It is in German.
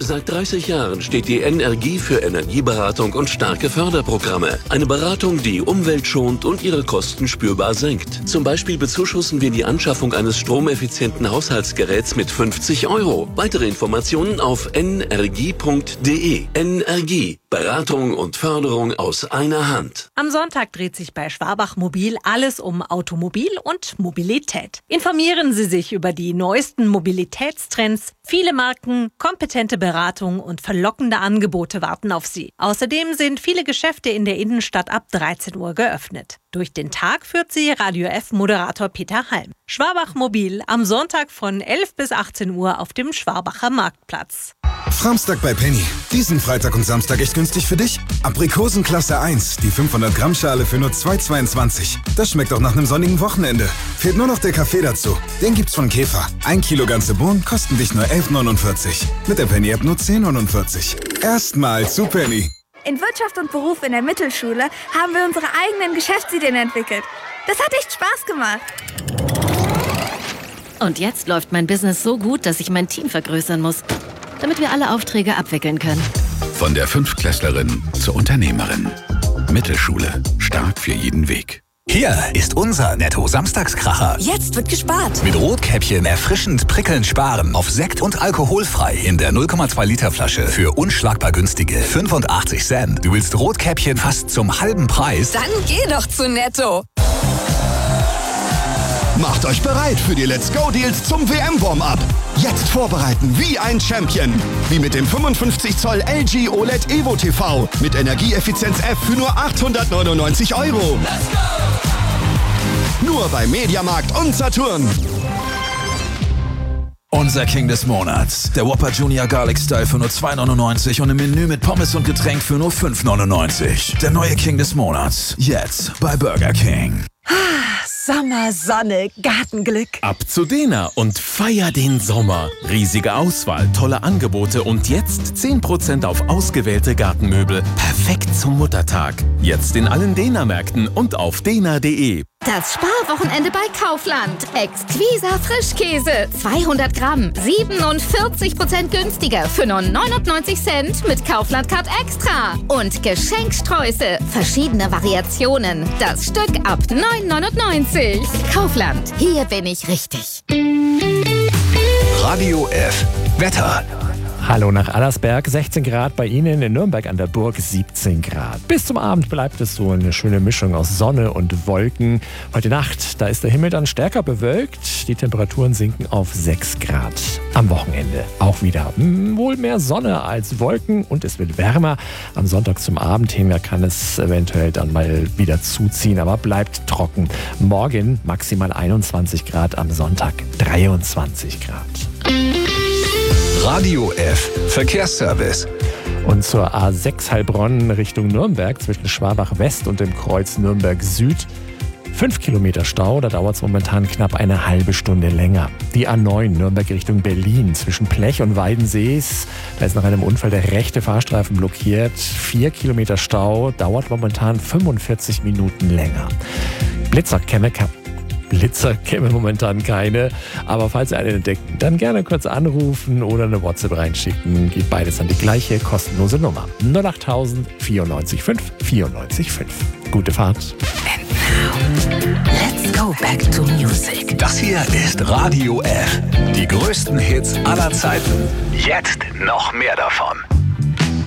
Seit 30 Jahren steht die NRGIE für Energieberatung und starke Förderprogramme. Eine Beratung, die umweltschont und ihre Kosten spürbar senkt. Zum Beispiel bezuschussen wir die Anschaffung eines stromeffizienten Haushaltsgeräts mit 50 €. Weitere Informationen auf nrgie.de. NRGIE. Beratung und Förderung aus einer Hand. Am Sonntag dreht sich bei Schwabach Mobil alles um Automobil und Mobilität. Informieren Sie sich über die neuesten Mobilitätstrends. Viele Marken, kompetente Beratung und verlockende Angebote warten auf Sie. Außerdem sind viele Geschäfte in der Innenstadt ab 13 Uhr geöffnet. Durch den Tag führt Sie Radio F-Moderator Peter Halm. Schwabach Mobil am Sonntag von 11 bis 18 Uhr auf dem Schwabacher Marktplatz. Framstag bei Penny. Diesen Freitag und Samstag echt günstig für dich? Aprikosen Klasse 1, die 500 Gramm Schale für nur 2,22. Das schmeckt auch nach einem sonnigen Wochenende. Fehlt nur noch der Kaffee dazu. Den gibt's von Käfer. 1 Kilo ganze Bohnen kosten dich nur 11,49. Mit der Penny-App nur 10,49. Erstmal zu Penny. In Wirtschaft und Beruf in der Mittelschule haben wir unsere eigenen Geschäftsideen entwickelt. Das hat echt Spaß gemacht. Und jetzt läuft mein Business so gut, dass ich mein Team vergrößern muss, damit wir alle Aufträge abwickeln können. Von der Fünftklässlerin zur Unternehmerin. Mittelschule. Stark für jeden Weg. Hier ist unser Netto-Samstagskracher. Jetzt wird gespart. Mit Rotkäppchen erfrischend prickelnd sparen. Auf Sekt und alkoholfrei in der 0,2 Liter Flasche für unschlagbar günstige 85 Cent. Du willst Rotkäppchen fast zum halben Preis? Dann geh doch zu Netto. Macht euch bereit für die Let's Go Deals zum WM-Warm-Up. Jetzt vorbereiten wie ein Champion. Wie mit dem 55 Zoll LG OLED Evo TV mit Energieeffizienz F für nur 899 €. Let's go! Nur bei Mediamarkt und Saturn. Unser King des Monats. Der Whopper Junior Garlic Style für nur 2,99 und im Menü mit Pommes und Getränk für nur 5,99. Der neue King des Monats. Jetzt bei Burger King. Sommer, Sonne, Gartenglück. Ab zu Dena und feier den Sommer. Riesige Auswahl, tolle Angebote und jetzt 10% auf ausgewählte Gartenmöbel. Perfekt zum Muttertag. Jetzt in allen Dena-Märkten und auf dena.de. Das Sparwochenende bei Kaufland. Exquisa Frischkäse. 200 Gramm. 47% günstiger für nur 99 Cent mit Kaufland Card Extra. Und Geschenksträuße. Verschiedene Variationen. Das Stück ab 9,99. Kaufland. Hier bin ich richtig. Radio F. Wetter. Hallo nach Allersberg, 16 Grad bei Ihnen, in Nürnberg an der Burg 17 Grad. Bis zum Abend bleibt es so eine schöne Mischung aus Sonne und Wolken. Heute Nacht, da ist der Himmel dann stärker bewölkt, die Temperaturen sinken auf 6 Grad. Am Wochenende auch wieder wohl mehr Sonne als Wolken und es wird wärmer. Am Sonntag zum Abend hin, da kann es eventuell dann mal wieder zuziehen, aber bleibt trocken. Morgen maximal 21 Grad, am Sonntag 23 Grad. Radio F. Verkehrsservice. Und zur A6 Heilbronn Richtung Nürnberg zwischen Schwabach West und dem Kreuz Nürnberg Süd. 5 Kilometer Stau, da dauert es momentan knapp eine halbe Stunde länger. Die A9 Nürnberg Richtung Berlin zwischen Plech und Weidensees. Da ist nach einem Unfall der rechte Fahrstreifen blockiert. 4 Kilometer Stau, dauert momentan 45 Minuten länger. Blitzer käme momentan keine, aber falls Sie einen entdecken, dann gerne kurz anrufen oder eine WhatsApp reinschicken. Geht beides an die gleiche kostenlose Nummer. 08000 94 5 94 5. Gute Fahrt. And now, let's go back to music. Das hier ist Radio F. Die größten Hits aller Zeiten. Jetzt noch mehr davon.